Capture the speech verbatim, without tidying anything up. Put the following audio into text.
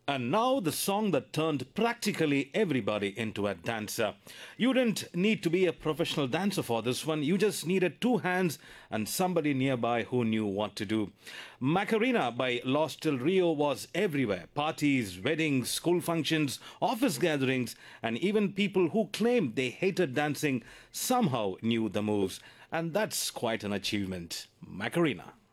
And now the song that turned practically everybody into a dancer. You didn't need to be a professional dancer for this one. You just needed two hands and somebody nearby who knew what to do. Macarena by Los Del Rio was everywhere. Parties, weddings, school functions, office gatherings, and even people who claimed they hated dancing somehow knew the moves. And that's quite an achievement. Macarena.